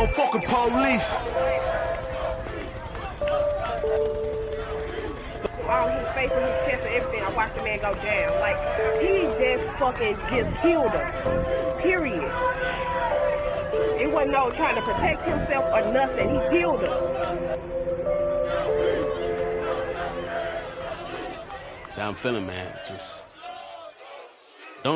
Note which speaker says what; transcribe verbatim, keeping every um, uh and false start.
Speaker 1: motherfucking police.
Speaker 2: All his face and his chest and everything, I watched the man go down. Like, he just fucking just killed her. Period. It wasn't no trying to protect himself or nothing. He killed her.
Speaker 3: That's how I'm feeling, man. Just